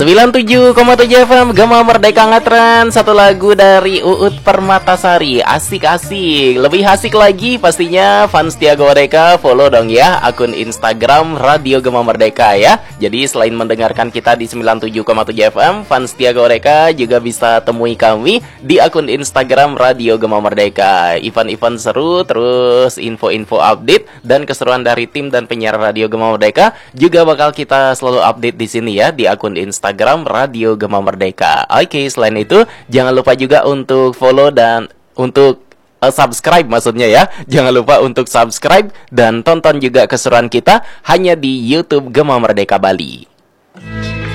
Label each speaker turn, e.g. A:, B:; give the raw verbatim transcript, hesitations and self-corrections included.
A: sembilan puluh tujuh koma tujuh F M Gema Merdeka Ngetren. Satu lagu dari Uut Permatasari. Asik-asik. Lebih asik lagi pastinya fans Setia Goreka. Follow dong ya akun Instagram Radio Gema Merdeka ya. Jadi selain mendengarkan kita di sembilan puluh tujuh koma tujuh F M, fans Setia Goreka juga bisa temui kami di akun Instagram Radio Gema Merdeka. Event-event seru, terus info-info update dan keseruan dari tim dan penyiar Radio Gema Merdeka juga bakal kita selalu update di sini ya di akun Instagram Radio Gema Merdeka. Oke, selain itu jangan lupa juga untuk follow dan untuk uh, subscribe maksudnya ya. Jangan lupa untuk subscribe dan tonton juga keseruan kita hanya di YouTube Gema Merdeka Bali.